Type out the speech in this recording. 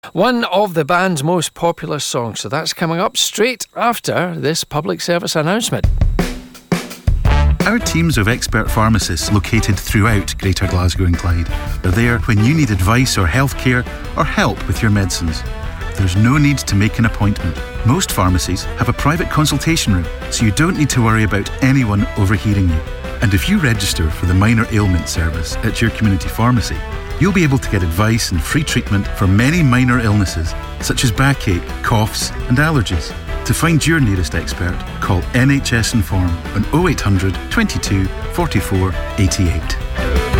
One of the band's most popular songs. So that's coming up straight after this public service announcement. Our teams of expert pharmacists located throughout Greater Glasgow and Clyde are there when you need advice or healthcare or help with your medicines. There's no need to make an appointment. Most pharmacies have a private consultation room, so you don't need to worry about anyone overhearing you. And if you register for the Minor Ailment Service at your community pharmacy, you'll be able to get advice and free treatment for many minor illnesses, such as backache, coughs and allergies. To find your nearest expert, call NHS Inform on 0800 22 44 88.